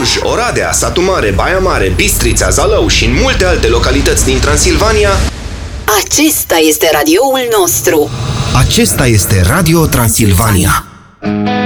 Cluj, Oradea, Satu Mare, Baia Mare, Bistrița, Zalău și în multe alte localități din Transilvania. Acesta este radioul nostru. Acesta este Radio Transilvania.